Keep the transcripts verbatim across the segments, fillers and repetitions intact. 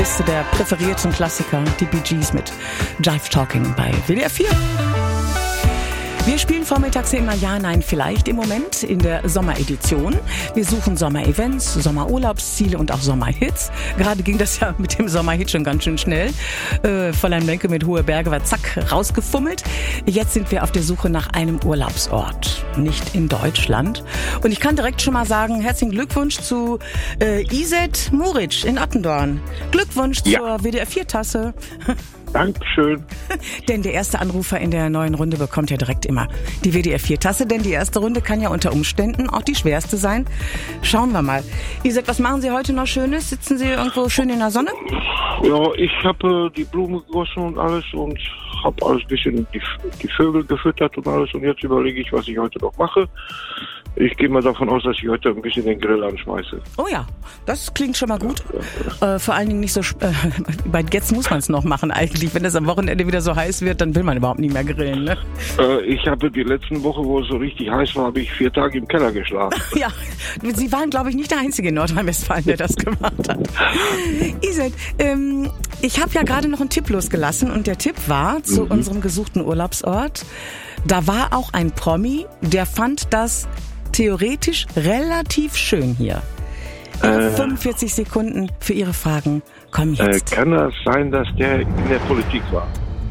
Liste der präferierten Klassiker, die Bee Gees mit Jive Talking bei W D R vier. Wir spielen vormittags immer Ja, Nein, Vielleicht im Moment in der Sommeredition. Wir suchen Sommerevents, Sommerurlaubsziele und auch Sommerhits. Gerade ging das ja mit dem Sommerhit schon ganz schön schnell. Äh, Fräulein Menke mit Hohe Berge war zack rausgefummelt. Jetzt sind wir auf der Suche nach einem Urlaubsort, nicht in Deutschland. Und ich kann direkt schon mal sagen, herzlichen Glückwunsch zu äh, Iset Muric in Attendorn. Glückwunsch Ja. zur W D R vier Tasse. Dankeschön. Denn der erste Anrufer in der neuen Runde bekommt ja direkt immer die W D R vier Tasse, denn die erste Runde kann ja unter Umständen auch die schwerste sein. Schauen wir mal. Iset, was machen Sie heute noch Schönes? Sitzen Sie irgendwo schön in der Sonne? Ja, ich habe äh, die Blumen gegossen und alles und habe alles ein bisschen die, die Vögel gefüttert und alles und jetzt überlege ich, was ich heute noch mache. Ich gehe mal davon aus, dass ich heute ein bisschen den Grill anschmeiße. Oh ja, das klingt schon mal gut. Äh, vor allen Dingen nicht so... Äh, bei jetzt muss man es noch machen eigentlich. Wenn es am Wochenende wieder so heiß wird, dann will man überhaupt nicht mehr grillen, ne? Äh, ich habe die letzten Woche, wo es so richtig heiß war, habe ich vier Tage im Keller geschlafen. Ja, Sie waren, glaube ich, nicht der Einzige in Nordrhein-Westfalen, der das gemacht hat. Iset, ähm, ich habe ja gerade noch einen Tipp losgelassen und der Tipp war zu Mhm. unserem gesuchten Urlaubsort. Da war auch ein Promi, der fand das theoretisch relativ schön hier. Ihre Äh. fünfundvierzig Sekunden für Ihre Fragen kommen Äh, jetzt. kann das sein, dass der in der Politik war?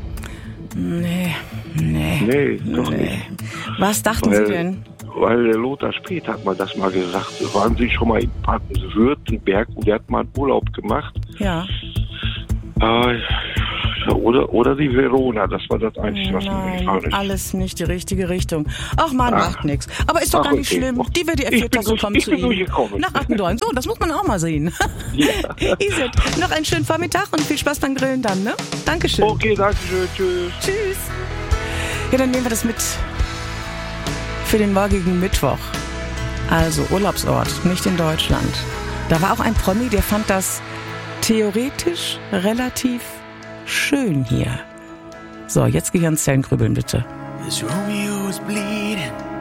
Nee, nee, Nee, doch nee. nicht. Was dachten Weil, Sie denn? Weil der Lothar Späth hat mal das mal gesagt. Waren Sie schon mal in Baden-Württemberg und der hat mal einen Urlaub gemacht? Ja. Äh, oder, oder die Verona, das war das Einzige, was mir Nein, gefallen ist. alles nicht die richtige Richtung. Ach man, Ach. macht nichts. Aber ist doch Ach, gar nicht okay. schlimm. Die W D R Ich vier bin Tasse durch- kommt ich zu bin Ihnen. durchgekommen. Nach Attendorn. So, das muss man auch mal sehen. Ja. Iset, noch einen schönen Vormittag und viel Spaß beim Grillen dann, ne? Dankeschön. Okay, danke schön, tschüss. Tschüss. Ja, dann nehmen wir das mit für den morgigen Mittwoch. Also Urlaubsort, nicht in Deutschland. Da war auch ein Promi, der fand das theoretisch relativ schön hier. So, jetzt Gehirnzellen grübeln bitte. This Romeo is bleeding.